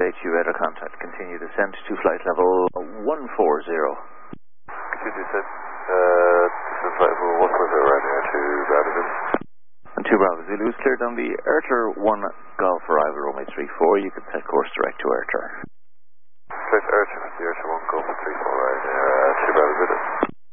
HU radar contact. Continue descent to flight level 140. Continue descent to flight level 140 right now to Bravo Zulu. And 2 Bravo Zulu is cleared on the Ertler 1 Golf arrival runway 34. You can set course direct to Ertler. Clear to Ertler, the Ertler 1 Golf 34 right now, 2 Bravo Zulu.